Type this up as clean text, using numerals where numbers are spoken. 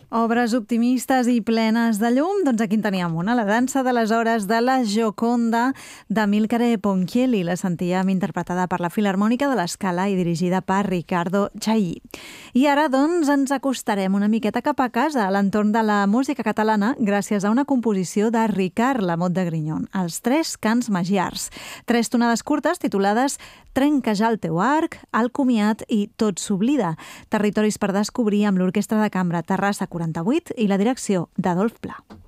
Obres optimistes i plenes de llum, doncs aquí en teníem una, la dansa de les hores de la Gioconda d'Amilcare Ponchielli. La sentíem interpretada per la Filharmònica de l'Escala i dirigida per Riccardo Chailly. I ara, doncs, ens acostarem una miqueta cap a casa, a l'entorn de la música catalana, gràcies a una composició de Ricard Lamote de Grignon, els Tres Cants Magiars. 3 tonades curtes titulades Trenca ja el teu arc, El comiat i Tot s'oblida. Territoris per descobrir amb l'Orquestra de Cambra Terrassa 48 i la direcció d'Adolf Pla.